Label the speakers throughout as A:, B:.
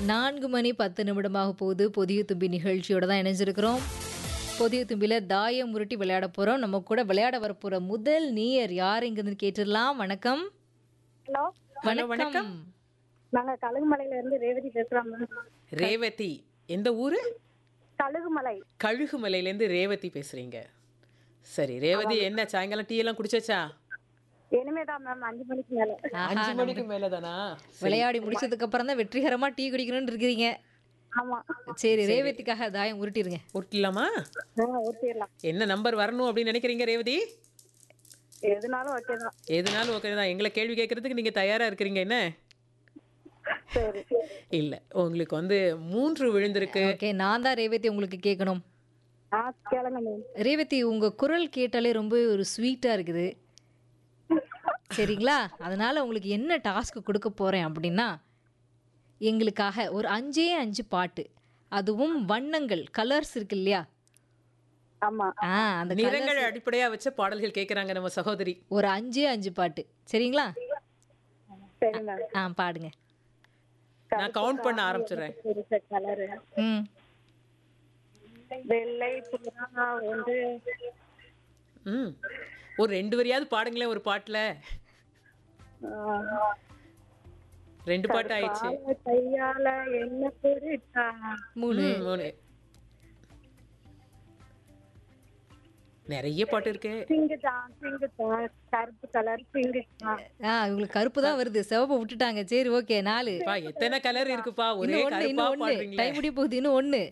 A: 4 மணி 10 நிமிடமாக போகுது. புதிய தும்பி நிகழ்ச்சியோட தான் இணைஞ்சிருக்கிறோம். புதிய தும்பில தாயம் உருட்டி விளையாட போறோம். நம்ம கூட விளையாட வரப்போற முதல் நேயர் யார் இங்கிருந்து கேட்டுடலாம். வணக்கம்.
B: ஹலோ,
C: ஹலோ, வணக்கம்.
B: நாங்க கழுகுமலையில இருந்து ரேவதி பேசுறோம் மேம்.
C: ரேவதி எந்த ஊரு?
B: கழுகுமலை.
C: கழுகுமலையிலேருந்து ரேவதி பேசுறீங்க. சரி ரேவதி, என்ன சாயங்காலம் டீ எல்லாம் குடிச்சாச்சா?
B: இனிமேதான் மேம் 5 மணிக்கு மேல.
C: 5 மணிக்கு மேலதானா?
A: விளையாடி முடிச்சதுக்கு அப்புறம் தான் வெற்றிகரமா டீ குடிக்கணும்னு இருக்கிறீங்க.
B: ஆமா,
A: சரி, ரேவதிக்காக தாயம் உருட்டிருங்க.
C: உருட்டலாமா?
B: ஓகேலாம்.
C: என்ன நம்பர் வரணும் அப்படின்னு நினைக்கிறீங்க ரேவதி?
B: எதுனாலும் ஓகே தான்.
C: எதுனாலும் ஓகே தான். எங்களை கேள்வி கேட்கறதுக்கு நீங்க தயாரா இருக்கிறீங்க என்ன?
B: சரி.
C: இல்ல, உங்களுக்கு வந்து 3 விழுந்திருக்கு.
A: ஓகே, நான் தான் ரேவதி உங்களுக்கு கேட்கணும்.
B: கேளுங்க மேம்.
A: ரேவதி, உங்க குரல் கேட்டாலே ரொம்ப ஒரு ஸ்வீட்டா இருக்குது. சரிங்களா? அதனால உங்களுக்கு என்ன டாஸ்க் கொடுக்க போறேன் அப்படின்னா, எங்களுக்காக ஒரு 5 பாட்டு, அதுவும் வண்ணங்கள், கலர்ஸ் இருக்கு இல்லையா?
B: ஆமா,
A: அந்த
C: நிறங்கள் அடிப்படையா வச்ச பாடல்கள் கேட்கறாங்க நம்ம சகோதரி.
A: ஒரு 5 பாட்டு. சரிங்களா?
B: சரி மேம்.
A: பாடுங்க.
C: நான் கவுண்ட் பண்ண ஆரம்பிச்சிடுறேன்.
B: கலரு
A: ம்
B: வெள்ளை புறா வந்து
C: ம் ஒரு 2 வரியாவது பாடுங்களேன் ஒரு பாட்டுல. 2 பாட்டு ஆயிடுச்சு.
B: கையால என்ன பொருட்டா
A: 3
C: 3 நிறைய பாட்டு இருக்கு.
B: சிங்குதான் கருப்பு கலர் சிங்குதான்.
A: உங்களுக்கு கருப்பு தான் வருது, சிவப்பு விட்டுட்டாங்க. சரி, ஓகே. 4.
C: பா, எத்தனை கலர் இருக்குப்பா, ஒரே கருப்பா
A: இன்னும்
C: பாடுறீங்களே.
A: டைம் முடிய போகுது. இன்னும் 1.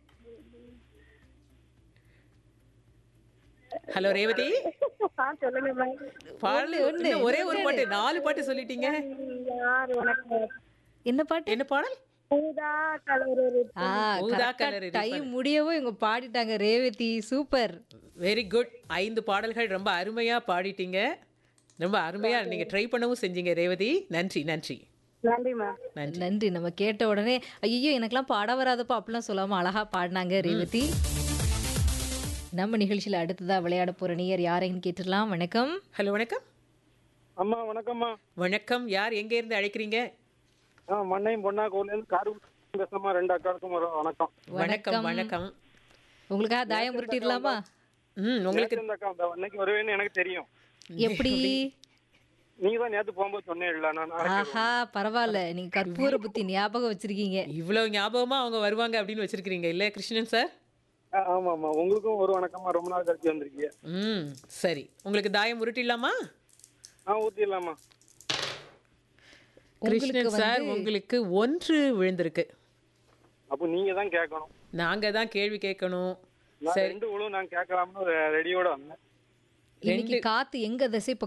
C: ஹலோ ரேவதி,
B: சொல்லுங்க மேம்.
C: பாடல் இன்னும் ஒரே ஒரு பாட்டு, 4 பாட்டு சொல்லிட்டீங்க.
B: யார் உனக்கு
A: என்ன பாட்டு?
C: என்ன பாடல்?
B: ஊதா கலர்
C: ஊதா கலர்
A: டைம் முடியவும் இவங்க பாடிட்டாங்க. ரேவதி சூப்பர்.
C: Very good. 5 பாடல்கள் ரொம்ப அருமையா பாடிட்டீங்க. ரொம்ப அருமையா நீங்க ட்ரை பண்ணவும் செஞ்சீங்க ரேவதி. நன்றி நன்றி
B: நன்றி மேம்.
C: நன்றி.
A: நன்றி. நம்ம கேட்ட உடனே ஐயோ எனக்கெல்லாம் பாட வராதப்பா அப்படிலாம் சொல்லாம அழகா பாடினாங்க ரேவதி. நம்ம நிகழ்ச்சியில அடுத்ததா விளையாட போற நேயர் யாரைன்னு கேட்டுடலாம். வணக்கம்.
C: ஹலோ, வணக்கம்.
D: அம்மா வணக்கம்மா.
C: வணக்கம். யார் எங்க இருந்து அழைக்கிறீங்க?
D: மண்ணையும் பொண்ணா கோயிலேருந்து காரு பேசுறமா. 2 அக்காவுக்கும் ஒரு வணக்கம்.
C: வணக்கம் வணக்கம்.
A: உங்களுக்காக தாயம் உருட்டிடலாமா?
C: உங்களுக்கு
D: இந்த அக்கா அந்த அன்னைக்கு வருவேன்னு எனக்கு தெரியும்.
A: எப்படி?
D: நீங்க தான் நேத்து போகும்போது சொன்னேன்ல. நான்
A: ஆஹா, பரவாயில்ல. நீங்க கற்பூர புத்தி ஞாபகம் வச்சிருக்கீங்க.
C: இவ்வளவு ஞாபகமா அவங்க வருவாங்க அப்படின்னு வச்சிருக்கீங்க இல்ல கிருஷ்ணன் சார்?
D: ஆமா ஆமா, உங்களுக்கும் ஒரு வணக்கம்மா. ரொம்ப நாள் கழிச்சு வந்திருக்கீங்க.
C: சரி, உங்களுக்கு தாயம் உருட்டிடலாமா?
D: ஊத்திடலாமா?
C: கிருஷ்ணன் சார், உங்களுக்கு 1 விழுந்திருக்கு.
D: அப்போ நீங்க தான் கேட்கணும்.
C: நாங்க தான் கேள்வி கேட்கணும்.
D: நான் 2 நான் கேட்கலாம்னு ரெடியோட வந்தேன்.
A: இன்னைக்கு காத்து எங்க திசை